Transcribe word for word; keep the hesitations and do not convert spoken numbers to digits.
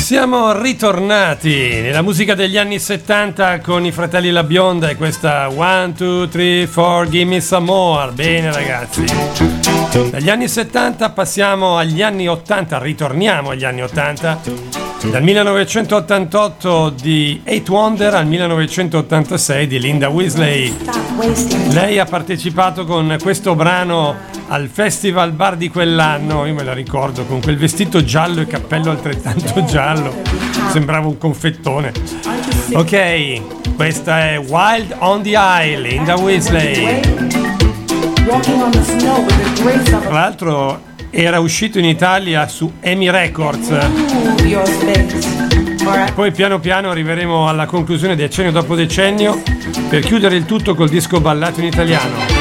Siamo ritornati nella musica degli anni settanta con i fratelli La Bionda e questa one, two, three, four, give me some more. Bene ragazzi, dagli anni settanta passiamo agli anni ottanta, ritorniamo agli anni ottanta, dal millenovecentottantotto di Eight Wonder al millenovecentottantasei di Linda Weasley. Lei ha partecipato con questo brano al Festival Bar di quell'anno, io me la ricordo, con quel vestito giallo e cappello altrettanto giallo, sembrava un confettone. Ok, questa è Wild on the Isle, Linda Weasley. Tra l'altro era uscito in Italia su EMI Records. Poi piano piano arriveremo alla conclusione decennio dopo decennio per chiudere il tutto col disco ballato in italiano.